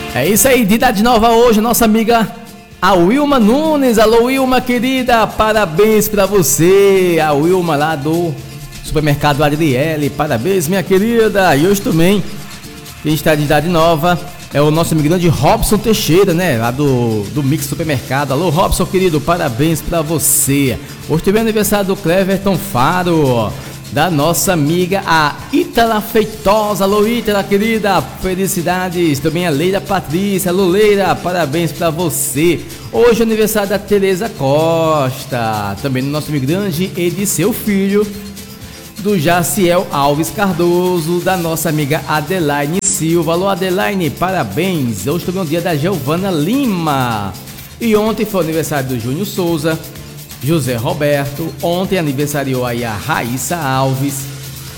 É isso aí, de idade nova hoje, nossa amiga a Wilma Nunes. Alô, Wilma, querida, parabéns pra você. A Wilma lá do supermercado Adriele, parabéns, minha querida. E hoje também, quem está de idade nova é o nosso imigrante Robson Teixeira, né? Lá do Mix Supermercado. Alô, Robson, querido, parabéns pra você. Hoje também é aniversário do Cleverton Faro, da nossa amiga a Ítala Feitosa. Alô, Ítala, querida, felicidades. Também a Leira Patrícia. Alô, Leira, parabéns pra você. Hoje é aniversário da Tereza Costa. Também do nosso imigrante Ediceu Filho, do Jaciel Alves Cardoso, da nossa amiga Adelaine Silva. Alô, Adelaine, parabéns. Hoje também é o dia da Giovana Lima. E ontem foi o aniversário do Júnior Souza, José Roberto. Ontem aniversariou aí a Raíssa Alves,